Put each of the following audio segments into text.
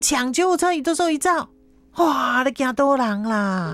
抢救护车伊都说伊走，哇，你惊多人啦！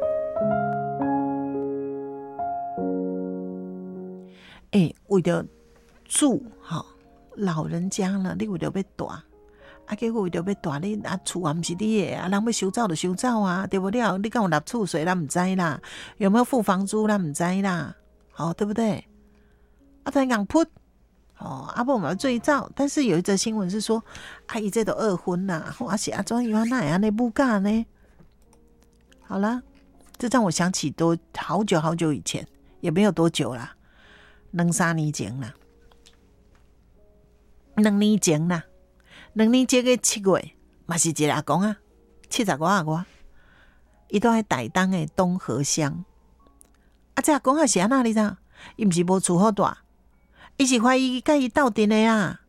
为着住老人家了，你为着要大，结果为着要大，你厝也不是你的，人要收走就收走啊，对不了？你敢有纳厝税，咱不知啦，有没有付房租，咱不知啦，对不对？才讲扑。不嘛最早，但是有一则新闻是说，伊这都二婚啦，是怎样那样的不干呢？好了，这让我想起好久好久以前，也没有多久啦，2-3年前啦，2年前的7月，嘛是一个阿公啊，70多啊我，伊都在台东的东河乡，这阿公啊是安那你知道？伊不是无厝好住。伊是怀疑甲伊斗阵的啦，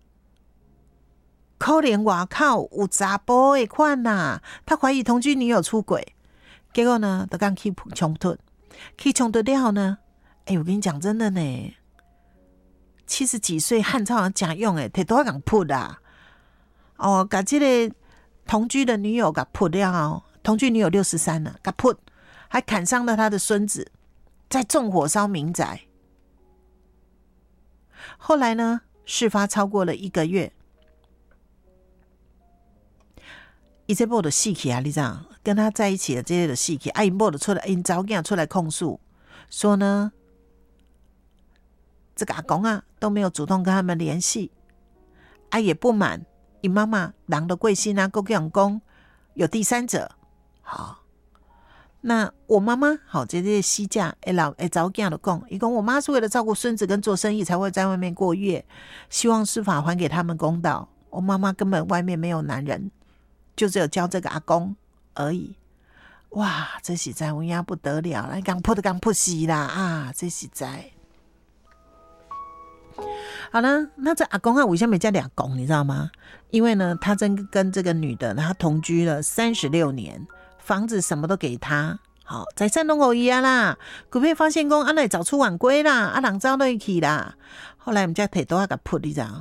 可能外口有查甫的款啦，他怀疑同居女友出轨，结果呢，就讲起冲突了后呢，我跟你讲真的呢，70几岁汉超人假用摕刀讲扑啦，甲这个同居的女友甲扑了，同居女友63了，甲扑，还砍伤了他的孙子，再纵火烧民宅。后来呢，事发超过了1个月，伊这某就死去啊！你知道，跟他在一起的这些就死去，因某就出来，因查某囝出来控诉，说呢，这个阿公啊都没有主动跟他们联系，也不满因妈妈人的贵姓啊，还讲讲有第三者，好。那我妈妈这些西嫁查某囝就讲，伊讲我妈是为了照顾孙子跟做生意才会在外面过夜，希望司法还给他们公道。我妈妈根本外面没有男人，就只有交这个阿公而已。哇，这实在有影不得了啦，刚扑都刚扑死啦这实在。好了，那这阿公为什么叫俩公你知道吗？因为呢，他跟这个女的他同居了36年。房子什么都给他，财产拢给他啦。古被发现讲，来早出晚归啦，人走落去啦。后来我们家摕刀给扑，你知道？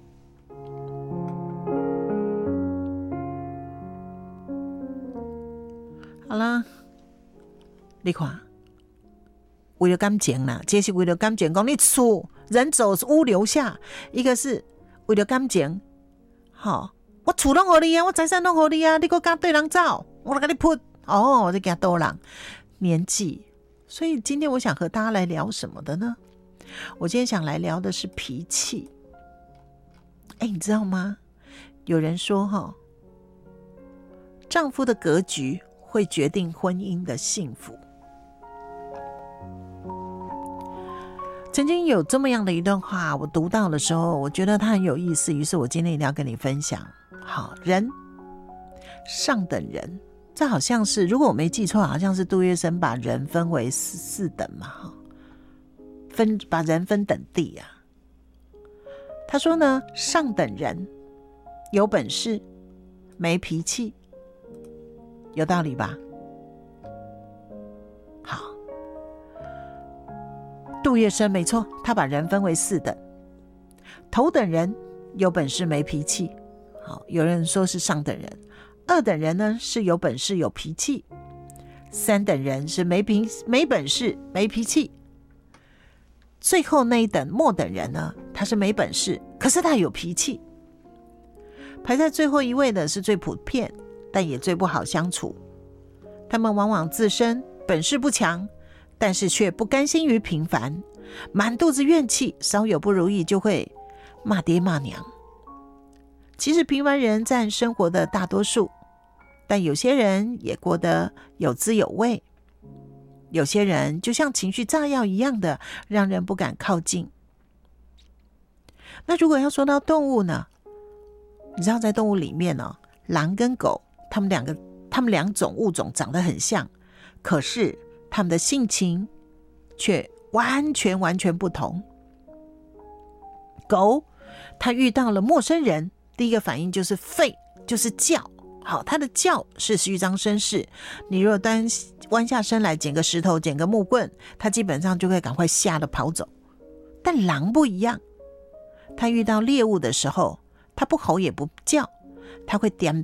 好啦，你看，为了感情啦，这是为了感情，讲你厝人走屋留下，一个是为了感情，我厝拢给你啊，我财产拢给你啊，你还敢对人走？我来给你扑我在给他多人年纪，所以今天我想和大家来聊什么的呢？我今天想来聊的是脾气。你知道吗？有人说丈夫的格局会决定婚姻的幸福。曾经有这么样的一段话，我读到的时候，我觉得它很有意思，于是我今天一定要跟你分享。人上等人。这好像是，如果我没记错，好像是杜月笙把人分为4等嘛，把人分等地啊。他说呢，上等人有本事，没脾气，有道理吧？好，杜月笙没错，他把人分为4等，头等人有本事没脾气，有人说是上等人。2等人呢是有本事有脾气，3等人是没本事没脾气，最后那一等末等人呢，他是没本事，可是他有脾气。排在最后一位的是最普遍，但也最不好相处。他们往往自身本事不强，但是却不甘心于平凡，满肚子怨气，稍有不如意就会骂爹骂娘。其实平凡人占生活的大多数，但有些人也过得有滋有味，有些人就像情绪炸药一样的让人不敢靠近。那如果要说到动物呢？你知道在动物里面呢，狼跟狗他们两种物种长得很像，可是他们的性情却完全不同。狗它遇到了陌生人，第一个反应就是吠，就是叫。好，它的叫是虚张声势，你如果弯下身来捡个石头捡个木棍，它基本上就会赶快吓得跑走。但狼不一样，它遇到猎物的时候，它不吼也不叫，它会点